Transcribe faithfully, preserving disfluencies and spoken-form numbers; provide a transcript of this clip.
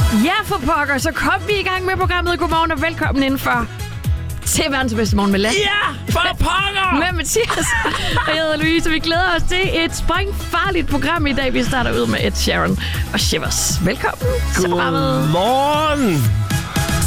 Ja, for pokker, så kom vi i gang med programmet. Godmorgen og velkommen indenfor til verdens bedste morgen med Lasse. Ja, for pokker! Med Mathias. Og jeg hedder Louise, vi glæder os til et sprængfarligt program i dag. Vi starter ud med Ed Sheeran og Shivers. Velkommen til programmet. Godmorgen!